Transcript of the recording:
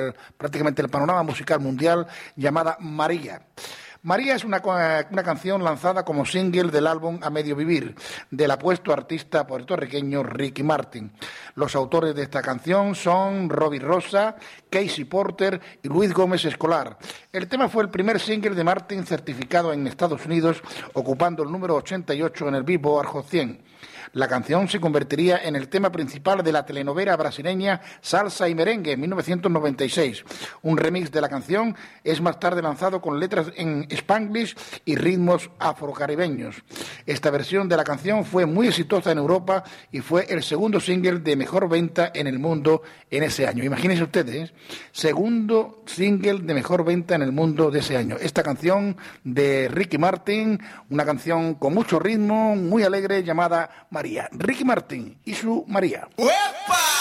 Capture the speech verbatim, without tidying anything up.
el, prácticamente el panorama musical mundial, llamada María. María es una, una canción lanzada como single del álbum A Medio Vivir, del apuesto artista puertorriqueño Ricky Martin. Los autores de esta canción son Robbie Rosa, Casey Porter y Luis Gómez Escolar. El tema fue el primer single de Martin certificado en Estados Unidos, ocupando el número ochenta y ocho en el Billboard Hot cien. La canción se convertiría en el tema principal de la telenovela brasileña Salsa y Merengue en mil novecientos noventa y seis. Un remix de la canción es más tarde lanzado con letras en Spanglish y ritmos afrocaribeños. Esta versión de la canción fue muy exitosa en Europa y fue el segundo single de mejor venta en el mundo en ese año. Imagínense ustedes, ¿eh? Segundo single de mejor venta en el mundo de ese año. Esta canción de Ricky Martin, una canción con mucho ritmo, muy alegre, llamada María. Ricky Martin y su María. ¡Uepa!